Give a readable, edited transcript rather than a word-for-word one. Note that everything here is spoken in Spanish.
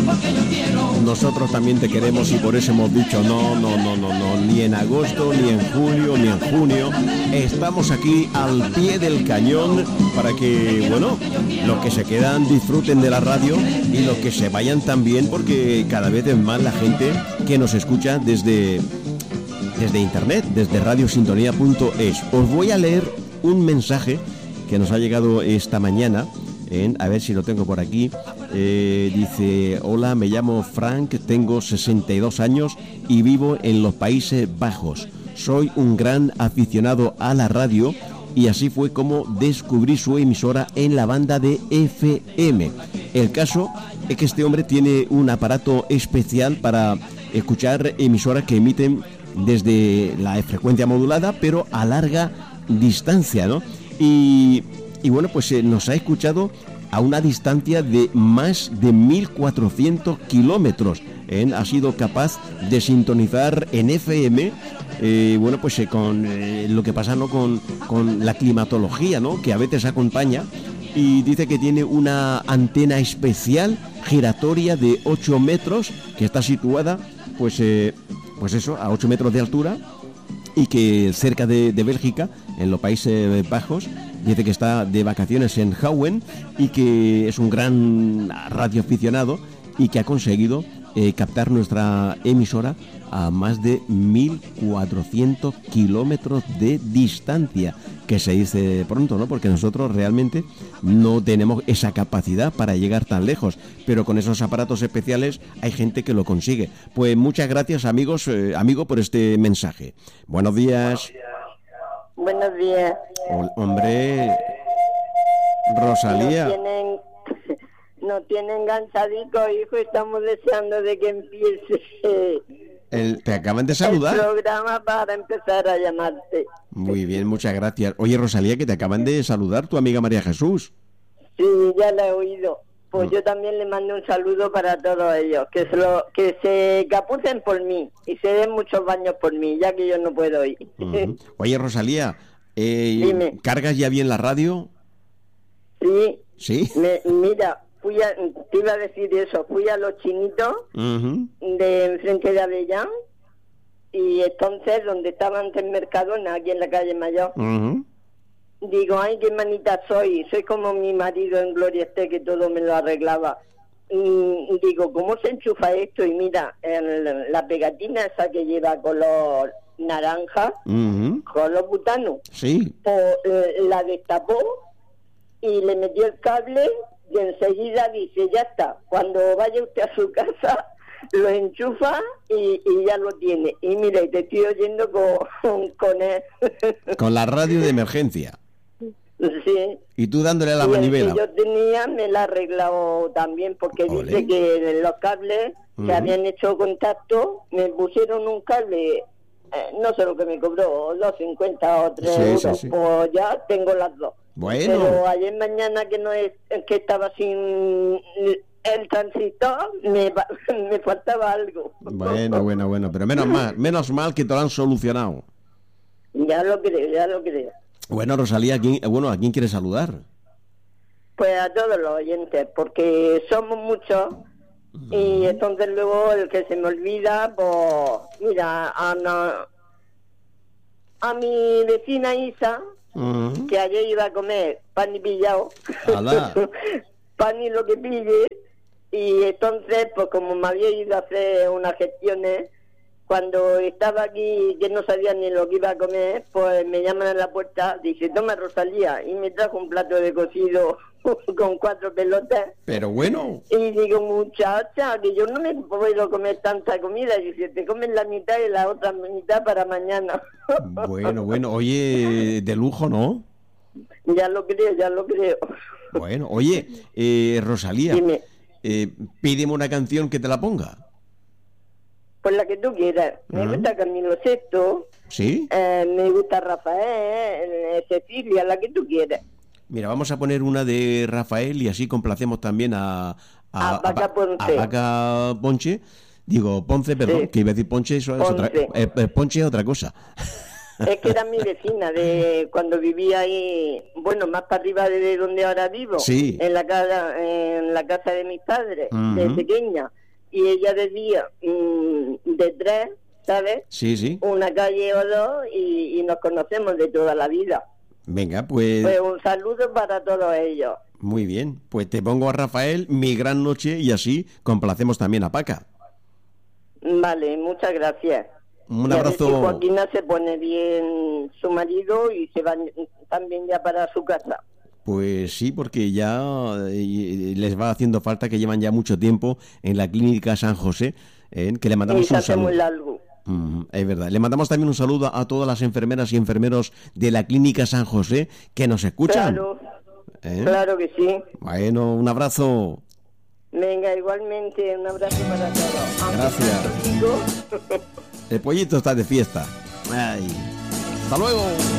Nosotros también te queremos y por eso hemos dicho no, ni en agosto, ni en julio, ni en junio. Estamos aquí al pie del cañón para que, bueno, los que se quedan disfruten de la radio y los que se vayan también, porque cada vez es más la gente que nos escucha desde internet, desde radiosintonía.es. Os voy a leer un mensaje que nos ha llegado esta mañana. A ver si lo tengo por aquí. Dice: hola, me llamo Frank, tengo 62 años y vivo en los Países Bajos. Soy un gran aficionado a la radio y así fue como descubrí su emisora en la banda de FM. El caso es que este hombre tiene un aparato especial para escuchar emisoras que emiten desde la frecuencia modulada, pero a larga distancia, ¿no? Y bueno, pues nos ha escuchado a una distancia de más de 1.400 kilómetros. Ha sido capaz de sintonizar en FM, bueno, pues con lo que pasa, ¿no?, con la climatología, ¿no?, que a veces acompaña. Y dice que tiene una antena especial giratoria de 8 metros, que está situada, pues eso, a 8 metros de altura, y que cerca de Bélgica, en los Países Bajos. Dice que está de vacaciones en Houwen y que es un gran radioaficionado y que ha conseguido captar nuestra emisora a más de 1.400 kilómetros de distancia, que se dice pronto, ¿no? Porque nosotros realmente no tenemos esa capacidad para llegar tan lejos, pero con esos aparatos especiales hay gente que lo consigue. Pues muchas gracias, amigo, por este mensaje. Buenos días. Buenos días. Hombre, Rosalía. Nos tienen enganchadico, hijo, estamos deseando de que empiece te acaban de saludar. El programa para empezar a llamarte. Muy bien, muchas gracias. Oye, Rosalía, que te acaban de saludar tu amiga María Jesús. Sí, ya la he oído. Pues yo también le mando un saludo para todos ellos, que se capucen por mí y se den muchos baños por mí, ya que yo no puedo ir. Oye, Rosalía, dime. ¿Cargas ya bien la radio? Sí. ¿Sí? Mira, te iba a decir eso, fui a los chinitos de enfrente de Avellán, y entonces donde estaba antes Mercadona, aquí en la calle Mayor, digo, ay, qué manita soy como mi marido en Gloria esté, que todo me lo arreglaba. Y digo, ¿cómo se enchufa esto? Y mira, la pegatina esa que lleva color naranja, color butano, sí, la destapó y le metió el cable y enseguida dice, ya está, cuando vaya usted a su casa lo enchufa y ya lo tiene. Y mira, te estoy oyendo con él. Con la radio de emergencia. Sí. Y tú dándole a la manivela. El que yo tenía me la ha arreglado también, porque dice que los cables que habían hecho contacto, me pusieron un cable, no sé lo que me cobró, 2,50 o 3 euros, sí. Pues ya tengo las dos. Bueno. Pero ayer mañana que estaba sin el transistor, me faltaba algo. Bueno, pero menos mal que te lo han solucionado. Ya lo creo. Bueno, Rosalía, ¿a quién quieres saludar? Pues a todos los oyentes, porque somos muchos, y entonces luego el que se me olvida, pues mira, a mi vecina Isa, que ayer iba a comer pan y pillado, pan y lo que pille, y entonces, pues como me había ido a hacer unas gestiones, cuando estaba aquí, que no sabía ni lo que iba a comer, pues me llaman a la puerta, dice, toma, Rosalía, y me trajo un plato de cocido con 4 pelotas. Pero bueno. Y digo, muchacha, que yo no me puedo comer tanta comida. Y dice, te comes la mitad y la otra mitad para mañana. Bueno, oye, de lujo, ¿no? Ya lo creo. Bueno, oye, Rosalía, dime. Pídeme una canción que te la ponga. Pues la que tú quieras. Me gusta Camilo VI. ¿Sí? Me gusta Rafael, Cecilia, la que tú quieras. Mira, vamos a poner una de Rafael y así complacemos también a Vaca Ponce. A Vaca Ponche. Digo, Ponce, perdón, sí. Que iba a decir Ponche, eso es otra, Ponche es otra cosa. Es que era mi vecina de cuando vivía ahí, bueno, más para arriba de donde ahora vivo, sí. en la casa de mis padres, de pequeña. Y ella vivía de tres, ¿sabes? Sí, sí. Una calle o dos y nos conocemos de toda la vida. Venga, pues... Pues un saludo para todos ellos. Muy bien, pues te pongo a Rafael, Mi Gran Noche, y así complacemos también a Paca. Vale, muchas gracias. Un abrazo. A ver si Joaquina se pone bien su marido y se va también ya para su casa. Pues sí, porque ya les va haciendo falta, que llevan ya mucho tiempo en la clínica San José, que le mandamos un saludo. Muy largo. Es verdad. Le mandamos también un saludo a todas las enfermeras y enfermeros de la clínica San José que nos escuchan. Claro, claro que sí. Bueno, un abrazo. Venga, igualmente, un abrazo para todos. Gracias. El pollito está de fiesta. Ay. Hasta luego.